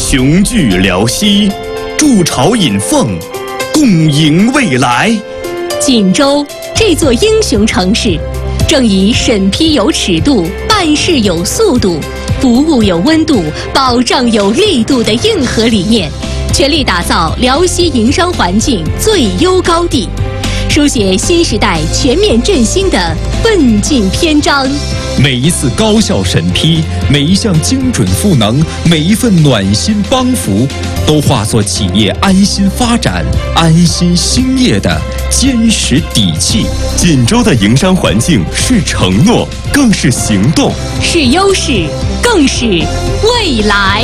雄踞辽西，筑巢引凤，共迎未来。 锦州这座英雄城市，正以审批有尺度、办事有速度、服务有温度、保障有力度的硬核理念，全力打造辽西营商环境最优高地，书写新时代全面振兴的奋进篇章。 每一次高效审批，每一项精准赋能，每一份暖心帮扶，都化作企业安心发展、安心兴业的坚实底气。 锦州的营商环境是承诺，更是行动， 是优势，更是未来。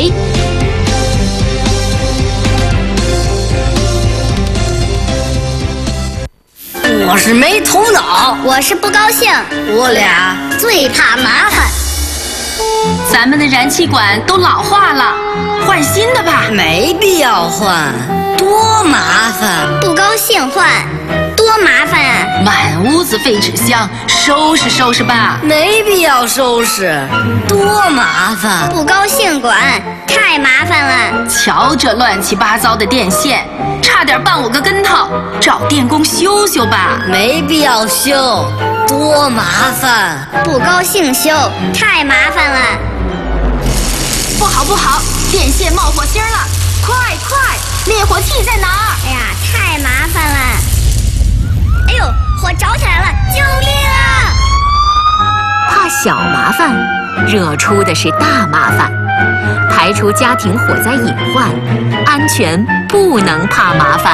我是没头脑， 我是不高兴， 我俩最怕麻烦。 咱们的燃气管都老化了，换新的吧。 没必要换，多麻烦。 不高兴换，多麻烦啊！ 满屋子废纸箱，收拾收拾吧。 没必要收拾，多麻烦。 不高兴管，太麻烦了。 瞧这乱七八糟的电线，差点绊我个跟头，找电工修修吧。 没必要修，多麻烦。 不高兴修，太麻烦了。 不好不好，电线冒火星了，快快，灭火器在哪儿？ 哎呀，太麻烦了。哎呦，火着起来了，救命啊！ 怕小麻烦，惹出的是大麻烦。排除家庭火灾隐患，安全不能怕麻烦。